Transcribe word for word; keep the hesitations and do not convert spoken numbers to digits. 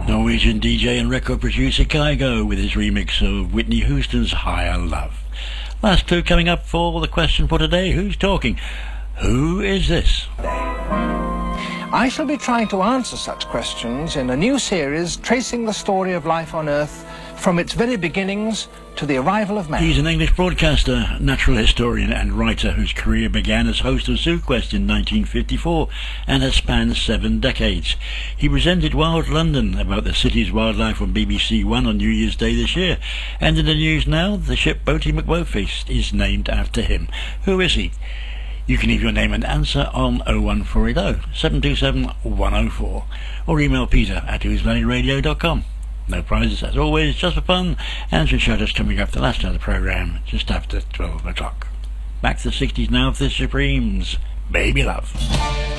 Norwegian D J and record producer Kygo with his remix of Whitney Houston's Higher Love. Last clue coming up for the question for today. Who's talking? Who is this? I shall be trying to answer such questions in a new series tracing the story of life on Earth from its very beginnings to the arrival of man. He's an English broadcaster, natural historian and writer whose career began as host of ZooQuest in nineteen fifty-four and has spanned seven decades. He presented Wild London, about the city's wildlife, on B B C One on New Year's Day this year. And in the news now, the ship Boaty McBoatface is named after him. Who is he? You can leave your name and answer on oh one four eight oh, seven two seven, one oh four or email peter at who's valley radio dot com. No prizes as always, just for fun, and some shout-outs coming up the last of the programme, just after twelve o'clock. Back to the sixties now for the Supremes, Baby Love.